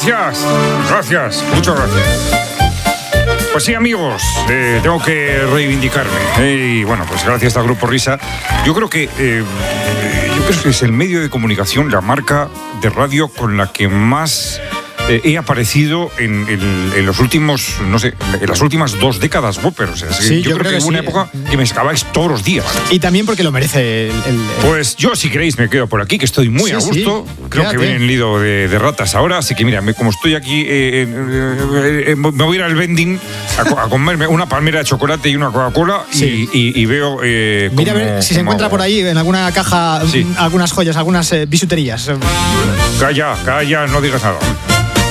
Gracias, muchas gracias. Pues sí, amigos, tengo que reivindicarme. Y bueno, pues gracias al Grupo Risa. Yo creo que es el medio de comunicación, la marca de radio con la que más he aparecido en los últimos, no sé, en las últimas 2 décadas, Whopper. O sea, sí, yo creo que hubo una época que me sacabais todos los días. Y también porque lo merece Pues yo, si queréis, me quedo por aquí, que estoy muy a gusto. Sí. Creo que viene el nido de ratas ahora, así que mira, como estoy aquí, me voy a ir al vending a comerme una palmera de chocolate y una Coca-Cola y veo... mira a ver si se encuentra por ahí en alguna caja algunas joyas, algunas bisuterías. Calla, no digas nada.